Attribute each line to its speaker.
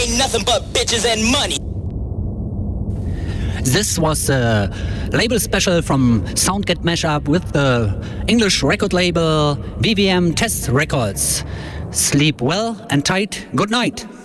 Speaker 1: ain't nothing but bitches and money.
Speaker 2: This was a label special from Soundget Mashup with the English record label BVM Test Records. Sleep well and tight. Good night.